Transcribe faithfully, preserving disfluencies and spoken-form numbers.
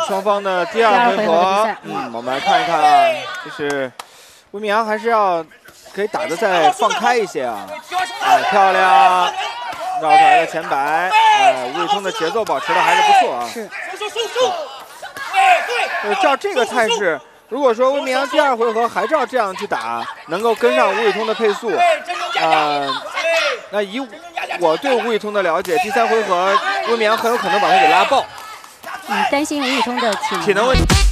双方的第二回合，嗯，我们来看一看啊，就是魏明阳还是要可以打得再放开一些啊，哎，漂亮，绕出来的前摆，哎，吴宇通的节奏保持的还是不错啊。 是。 呃，照这个态势，如果说魏明阳第二回合还照这样去打，能够跟上吴宇通的配速，呃，那以我对吴宇通的了解，第三回合魏明阳很有可能把他给拉爆。 嗯，担心吴宇通的体能。 体能问题。